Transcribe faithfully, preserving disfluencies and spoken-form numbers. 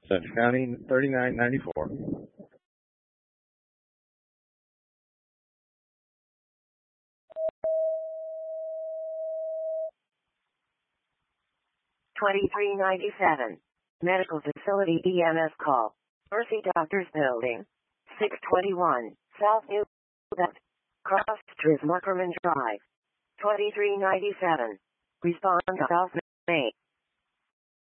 Central County, thirty-nine ninety-four. twenty-three ninety-seven. Medical Facility E M S call. Mercy Doctors Building. six twenty-one. South New Bedford. Cross Street, Muckerman Drive. twenty-three ninety-seven. Respond to South Main.